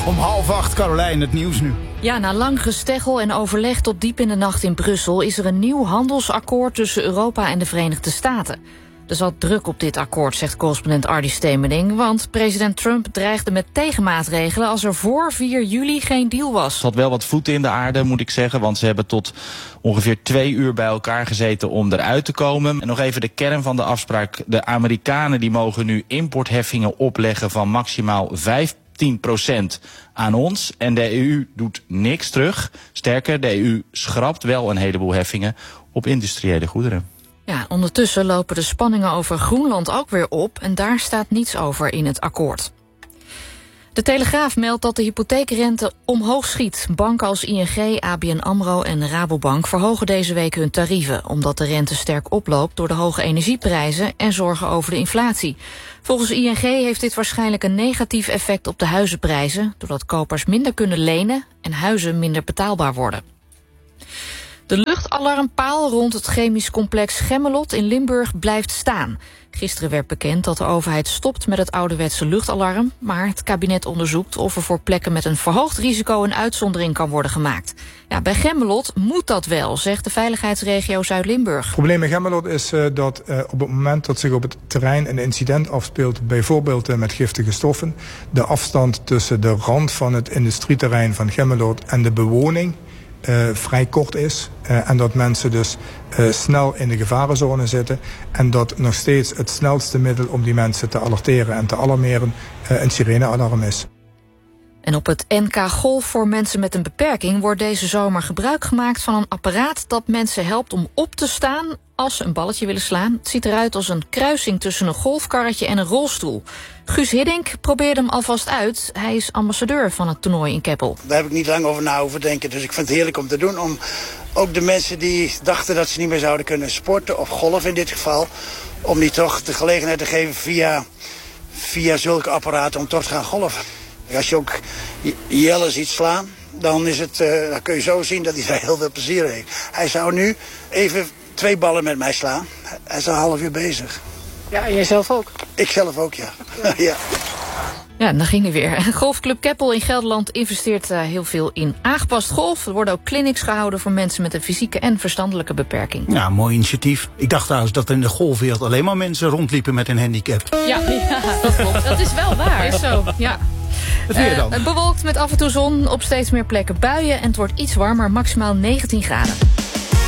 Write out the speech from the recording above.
Om 7:30, Carolijn, het nieuws nu. Ja, na lang gesteggel en overleg tot diep in de nacht in Brussel is er een nieuw handelsakkoord tussen Europa en de Verenigde Staten. Er zat druk op dit akkoord, zegt correspondent Ardy Stemeling, want president Trump dreigde met tegenmaatregelen als er voor 4 juli geen deal was. Er zat wel wat voeten in de aarde, moet ik zeggen, want ze hebben tot ongeveer 2 uur bij elkaar gezeten om eruit te komen. En nog even de kern van de afspraak. De Amerikanen die mogen nu importheffingen opleggen van maximaal 15% aan ons. En de EU doet niks terug. Sterker, de EU schrapt wel een heleboel heffingen op industriële goederen. Ja, ondertussen lopen de spanningen over Groenland ook weer op en daar staat niets over in het akkoord. De Telegraaf meldt dat de hypotheekrente omhoog schiet. Banken als ING, ABN AMRO en Rabobank verhogen deze week hun tarieven, omdat de rente sterk oploopt door de hoge energieprijzen en zorgen over de inflatie. Volgens ING heeft dit waarschijnlijk een negatief effect op de huizenprijzen, doordat kopers minder kunnen lenen en huizen minder betaalbaar worden. De luchtalarmpaal rond het chemisch complex Gemmelot in Limburg blijft staan. Gisteren werd bekend dat de overheid stopt met het ouderwetse luchtalarm, maar het kabinet onderzoekt of er voor plekken met een verhoogd risico een uitzondering kan worden gemaakt. Ja, bij Gemmelot moet dat wel, zegt de veiligheidsregio Zuid-Limburg. Het probleem met Gemmelot is dat op het moment dat zich op het terrein een incident afspeelt, bijvoorbeeld met giftige stoffen, de afstand tussen de rand van het industrieterrein van Gemmelot en de bewoning vrij kort is. En dat mensen dus snel in de gevarenzone zitten. En dat nog steeds het snelste middel om die mensen te alerteren en te alarmeren een sirenealarm is. En op het NK Golf voor mensen met een beperking wordt deze zomer gebruik gemaakt van een apparaat dat mensen helpt om op te staan als ze een balletje willen slaan. Het ziet eruit als een kruising tussen een golfkarretje en een rolstoel. Guus Hiddink probeerde hem alvast uit. Hij is ambassadeur van het toernooi in Keppel. Daar heb ik niet lang over na hoeven denken. Dus ik vind het heerlijk om te doen. Om ook de mensen die dachten dat ze niet meer zouden kunnen sporten, of golf in dit geval, om die toch de gelegenheid te geven via zulke apparaten om toch te gaan golfen. Als je ook Jelle ziet slaan, dan kun je zo zien dat hij daar heel veel plezier heeft. Hij zou nu even 2 ballen met mij slaan. Hij is al een half uur bezig. Ja, en jij zelf ook? Ik zelf ook, ja. Ja. Ja, dan ging hij weer. Golfclub Keppel in Gelderland investeert heel veel in aangepast golf. Er worden ook clinics gehouden voor mensen met een fysieke en verstandelijke beperking. Ja, mooi initiatief. Ik dacht trouwens dat er in de golfwereld alleen maar mensen rondliepen met een handicap. Ja, dat klopt. Dat is wel waar. Is zo, ja. Het weer dan. Bewolkt met af en toe zon, op steeds meer plekken buien en het wordt iets warmer, maximaal 19 graden.